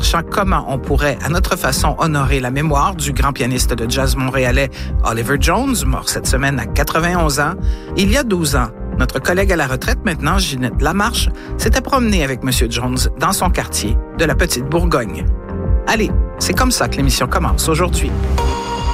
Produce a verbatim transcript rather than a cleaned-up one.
cherchant comment on pourrait, à notre façon, honorer la mémoire du grand pianiste de jazz montréalais Oliver Jones, mort cette semaine à quatre-vingt-onze ans. Il y a douze ans, notre collègue à la retraite maintenant, Ginette Lamarche, s'était promenée avec M. Jones dans son quartier de la Petite Bourgogne. Allez, c'est comme ça que l'émission commence aujourd'hui.